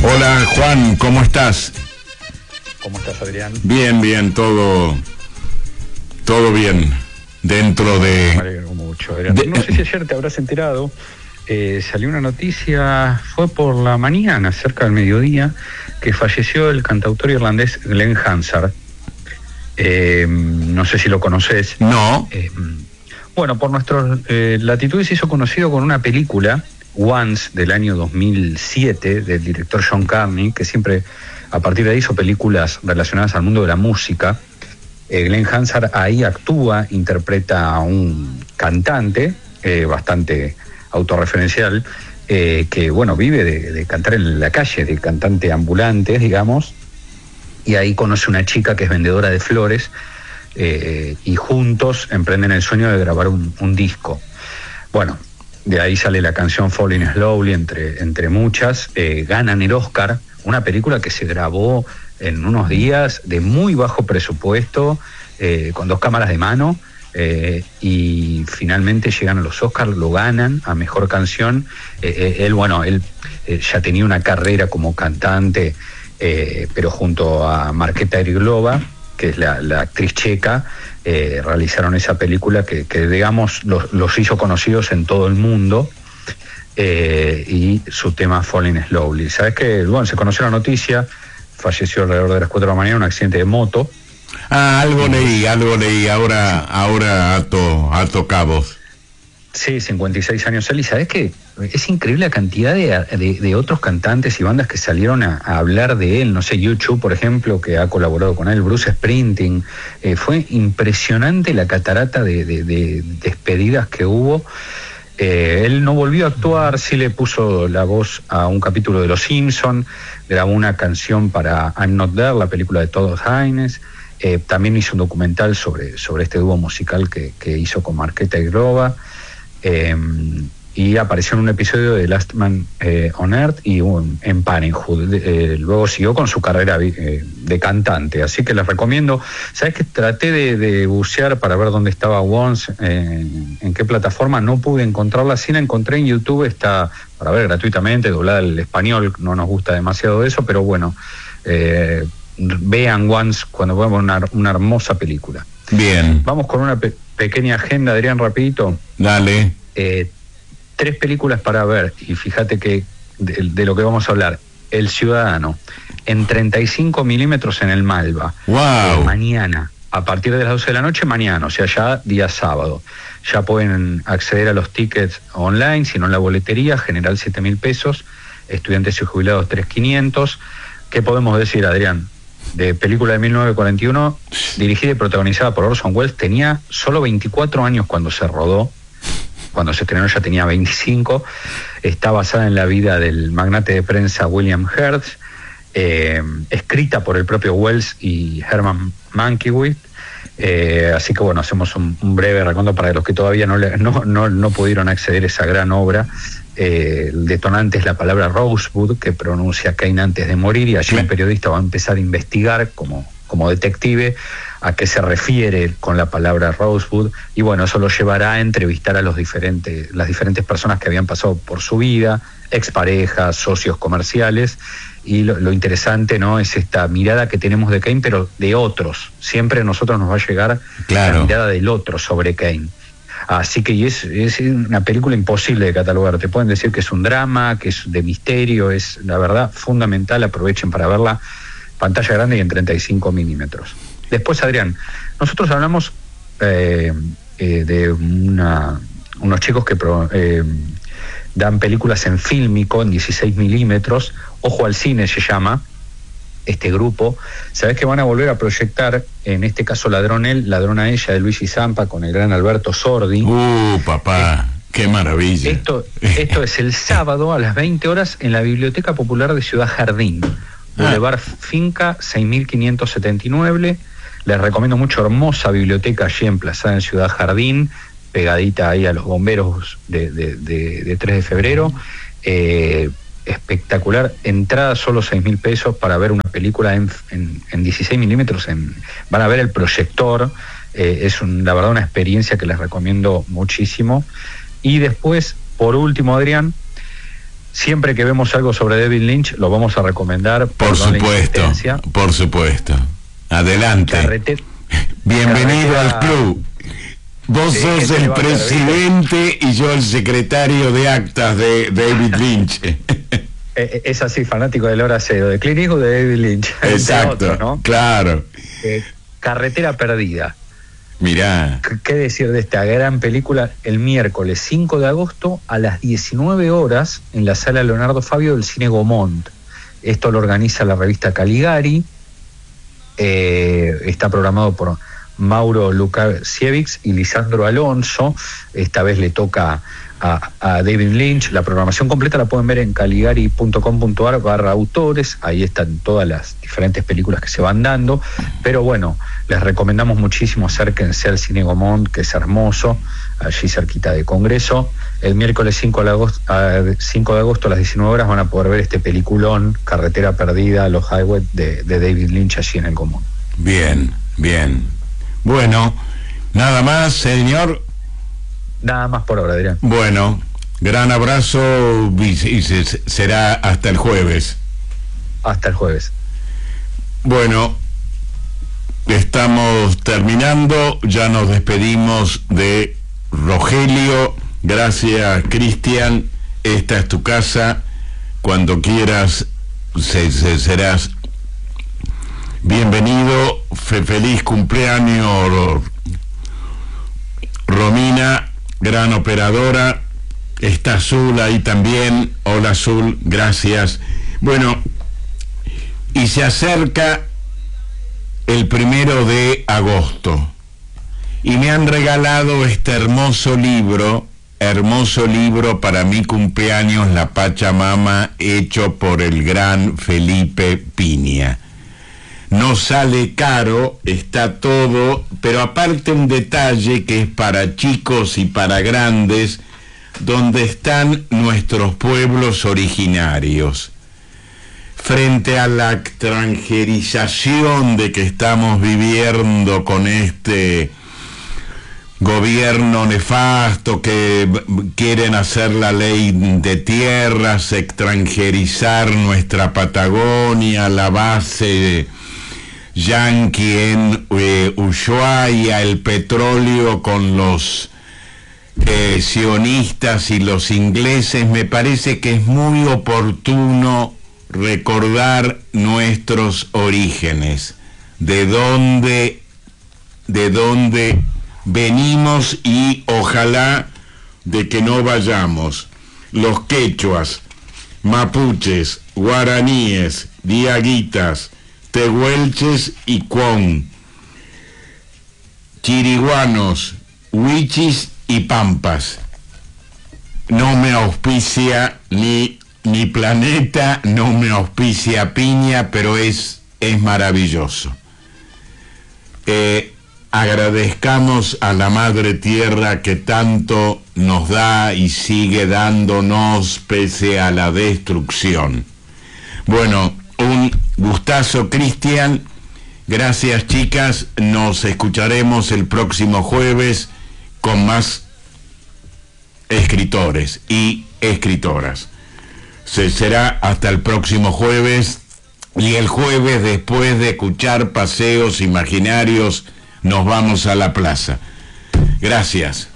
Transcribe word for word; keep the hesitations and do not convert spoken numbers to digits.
Hola Juan, ¿cómo estás? ¿Cómo estás, Adrián? Bien, bien, todo, todo bien. Dentro de... Me alegro mucho, Adrián. de... No sé si ayer te habrás enterado, eh, salió una noticia, fue por la mañana, cerca del mediodía, que falleció el cantautor irlandés Glenn Hansard. Eh, no sé si lo conoces. No. Eh, bueno, por nuestras eh, latitudes se hizo conocido con una película, Once, del año dos mil siete, del director John Carney, que siempre a partir de ahí hizo películas relacionadas al mundo de la música. Eh, Glenn Hansard ahí actúa, interpreta a un cantante eh, bastante autorreferencial, eh, que bueno, vive de, de cantar en la calle, de cantante ambulante, digamos, y ahí conoce una chica que es vendedora de flores, eh, y juntos emprenden el sueño de grabar un, un disco. Bueno, de ahí sale la canción Falling Slowly, entre, entre muchas. Eh, ganan el Oscar, una película que se grabó en unos días de muy bajo presupuesto, eh, con dos cámaras de mano, eh, y finalmente llegan a los Oscars, lo ganan a Mejor Canción. Eh, eh, él, bueno, él eh, ya tenía una carrera como cantante, eh, pero junto a Markéta Irglova, que es la, la actriz checa, eh, realizaron esa película que, que digamos, los, los hizo conocidos en todo el mundo, eh, y su tema Falling Slowly. ¿Sabes qué? Bueno, se conoció la noticia, falleció alrededor de las cuatro de la mañana en un accidente de moto. Ah, algo leí, algo leí, ahora, ahora ato, ato cabos. Sí, cincuenta y seis años él, y ¿sabes qué? Es increíble la cantidad de, de, de otros cantantes y bandas que salieron a, a hablar de él. No sé, U dos, por ejemplo, que ha colaborado con él, Bruce Springsteen. Eh, fue impresionante la catarata de, de, de despedidas que hubo. Eh, él no volvió a actuar, sí le puso la voz a un capítulo de Los Simpson, grabó una canción para I'm Not There, la película de Todd Haynes. Eh, también hizo un documental sobre, sobre este dúo musical que, que hizo con Markéta Irglova. Eh, y apareció en un episodio de Last Man eh, on Earth y un, en Parenthood. Eh, luego siguió con su carrera eh, de cantante, así que les recomiendo. ¿Sabes que traté de, de bucear para ver dónde estaba Once, eh, en qué plataforma? No pude encontrarla, sí la encontré en YouTube, está para ver gratuitamente, doblada al español, no nos gusta demasiado eso, pero bueno, eh, vean Once cuando veamos una, una hermosa película. Bien. Vamos con una pe- pequeña agenda, Adrián, rapidito. Dale. Eh, tres películas para ver, y fíjate que de, de lo que vamos a hablar. El Ciudadano, en treinta y cinco milímetros en el Malva. Wow. Eh, mañana, a partir de las doce de la noche, mañana, o sea, ya día sábado. Ya pueden acceder a los tickets online, si no en la boletería, general siete mil pesos, estudiantes y jubilados tres mil quinientos. ¿Qué podemos decir, Adrián? De película de mil novecientos cuarenta y uno, dirigida y protagonizada por Orson Welles. Tenía solo veinticuatro años cuando se rodó, cuando se estrenó ya tenía veinticinco. Está basada en la vida del magnate de prensa William Hearst, eh, escrita por el propio Welles y Herman Mankiewicz. Eh, así que bueno, hacemos un, un breve recuento para los que todavía no, le, no, no, no pudieron acceder a esa gran obra. Eh, el detonante es la palabra Rosewood, que pronuncia Kane antes de morir, y allí un periodista va a empezar a investigar como, como detective a qué se refiere con la palabra Rosewood, y bueno, eso lo llevará a entrevistar a los diferentes, las diferentes personas que habían pasado por su vida, exparejas, socios comerciales, y lo, lo interesante, ¿no?, es esta mirada que tenemos de Kane, pero de otros. Siempre a nosotros nos va a llegar, claro, la mirada del otro sobre Kane. Así que es, es una película imposible de catalogar. Te pueden decir que es un drama, que es de misterio, es la verdad fundamental. Aprovechen para verla, pantalla grande y en treinta y cinco milímetros. Después, Adrián, nosotros hablamos eh, eh, de una, unos chicos que pro, eh, dan películas en fílmico, en dieciséis milímetros. Ojo al Cine se llama este grupo. Sabés que van a volver a proyectar, en este caso Ladrón él, Ladrona ella, de Luigi Zampa, con el gran Alberto Sordi. Uh, papá, eh, qué maravilla. Esto, esto es el sábado a las veinte horas en la Biblioteca Popular de Ciudad Jardín, Boulevard ah. Finca seis mil quinientos setenta y nueve. Les recomiendo mucho, hermosa biblioteca allí emplazada en Ciudad Jardín, pegadita ahí a los bomberos de, de, de, de tres de febrero. Eh, espectacular, entrada solo seis mil pesos para ver una película en, en, en dieciséis milímetros, en, van a ver el proyector, eh, es un, la verdad una experiencia que les recomiendo muchísimo. Y después, por último, Adrián, siempre que vemos algo sobre David Lynch, lo vamos a recomendar. Por supuesto, por supuesto. Adelante. Carrete, Bienvenido carretera, al club. Vos sí, sos el presidente y yo el secretario de actas de David Lynch. Es así, fanático del hora cero, de Clint Eastwood, de David Lynch. Exacto, otro, ¿no? Claro. Eh, Carretera Perdida. Mirá. ¿Qué decir de esta gran película? El miércoles cinco de agosto a las diecinueve horas en la sala Leonardo Fabio del Cine Gaumont. Esto lo organiza la revista Caligari. Eh, está programado por Mauro Lukasiewicz y Lisandro Alonso. Esta vez le toca a, a David Lynch. La programación completa la pueden ver en caligari punto com punto ar barra autores. Ahí están todas las diferentes películas que se van dando. Pero bueno, les recomendamos muchísimo, acérquense al Cine Gaumont, que es hermoso, allí cerquita de Congreso. El miércoles cinco de agosto, cinco de agosto a las diecinueve horas van a poder ver este peliculón, Carretera Perdida, Los Highway, de, de David Lynch, allí en el Gaumont. Bien, bien. Bueno, nada más, señor. Nada más por ahora, Adrián. Bueno, gran abrazo y, y se, será hasta el jueves. Hasta el jueves. Bueno, estamos terminando, ya nos despedimos de Rogelio. Gracias, Cristian. Esta es tu casa. Cuando quieras, se, se, serás bienvenido. Fe, feliz cumpleaños, Romina, gran operadora. Está Azul ahí también. Hola, Azul, gracias. Bueno, y se acerca el primero de agosto y me han regalado este hermoso libro, hermoso libro para mi cumpleaños, La Pachamama, hecho por el gran Felipe Piña. No sale caro, está todo, pero aparte un detalle que es para chicos y para grandes, donde están nuestros pueblos originarios. Frente a la extranjerización de que estamos viviendo con este gobierno nefasto que quieren hacer la ley de tierras, extranjerizar nuestra Patagonia, la base yanqui en eh, Ushuaia, el petróleo con los eh, sionistas y los ingleses, me parece que es muy oportuno recordar nuestros orígenes, de dónde, de dónde venimos y ojalá de que no vayamos. Los quechuas, mapuches, guaraníes, diaguitas, tehuelches y cuón, chiriguanos, huichis y pampas. No me auspicia ni mi planeta, no me auspicia Piña, pero es, es maravilloso. Eh, agradezcamos a la Madre Tierra que tanto nos da y sigue dándonos pese a la destrucción. Bueno, un gustazo, Cristian. Gracias, chicas. Nos escucharemos el próximo jueves con más escritores y escritoras. Se será hasta el próximo jueves, y el jueves, después de escuchar Paseos Imaginarios, nos vamos a la plaza. Gracias.